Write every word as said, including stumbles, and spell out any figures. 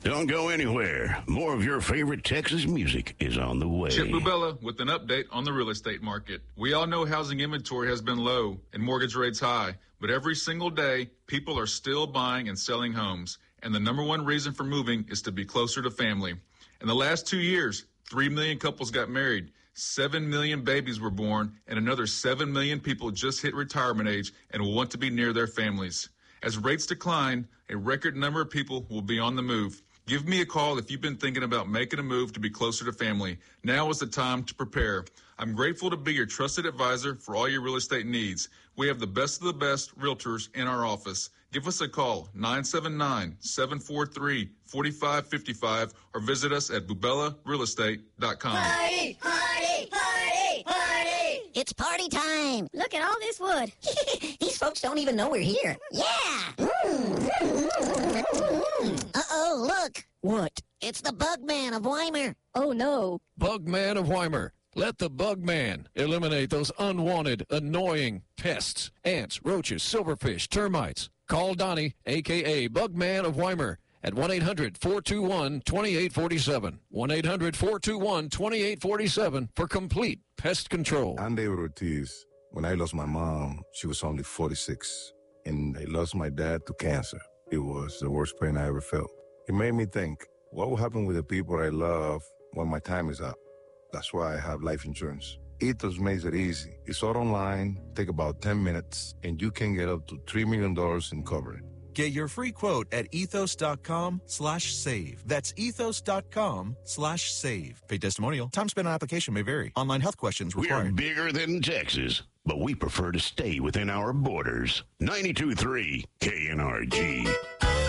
Don't go anywhere. More of your favorite Texas music is on the way. Chip Bubella with an update on the real estate market. We all know housing inventory has been low and mortgage rates high, but every single day, people are still buying and selling homes. And the number one reason for moving is to be closer to family. In the last two years, three million couples got married, seven million babies were born, and another seven million people just hit retirement age and will want to be near their families. As rates decline, a record number of people will be on the move. Give me a call if you've been thinking about making a move to be closer to family. Now is the time to prepare. I'm grateful to be your trusted advisor for all your real estate needs. We have the best of the best realtors in our office. Give us a call, nine seven nine, seven four three, four five five five, or visit us at bubella real estate dot com. Party, party, party, party. It's party time. Look at all this wood. These folks don't even know we're here. Yeah. Uh-oh, look. What? It's the Bug Man of Weimar. Oh, no. Bug Man of Weimar. Let the Bug Man eliminate those unwanted, annoying pests. Ants, roaches, silverfish, termites. Call Donnie, a k a. Bug Man of Weimar, at one eight hundred, four two one, two eight four seven. one eight hundred, four two one, two eight four seven for complete pest control. I'm David Ortiz. When I lost my mom, she was only forty-six. And I lost my dad to cancer. It was the worst pain I ever felt. It made me think, what will happen with the people I love when my time is up? That's why I have life insurance. Ethos makes it easy. It's all online, take about ten minutes, and you can get up to three million dollars in coverage. Get your free quote at ethos.com slash save. That's ethos.com slash save. Paid testimonial. Time spent on application may vary. Online health questions required. We're bigger than Texas, but we prefer to stay within our borders. ninety-two point three K N R G.